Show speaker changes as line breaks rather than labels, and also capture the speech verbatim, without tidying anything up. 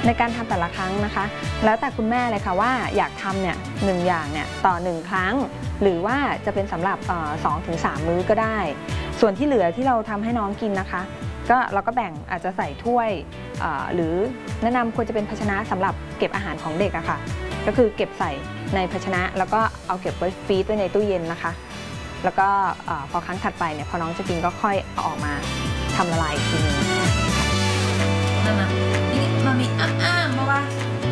ในการทำแต่ละครั้งนะคะแล้วแต่คุณแม่เลยค่ะว่าอยากทำเนี่ยหนึ่งอย่างเนี่ยต่อหนึ่งครั้งหรือว่าจะเป็นสำหรับสองถึงสามมื้อก็ได้ส่วนที่เหลือที่เราทำให้น้องกินนะคะก็เราก็แบ่งอาจจะใส่ถ้วยหรือแนะนำควรจะเป็นภาชนะสำหรับเก็บอาหารของเด็กอะค่ะก็คือเก็บใส่ในภาชนะแล้วก็เอาเก็บไว้ฟรีซไว้ในตู้เย็นนะคะแล้วก็พอครั้งถัดไปเนี่ยพอน้องจะกินก็ค่อยเอาออกมาทำละลายอีกทีนึง
นั่นนะนี่มามีอ้างๆมาว่า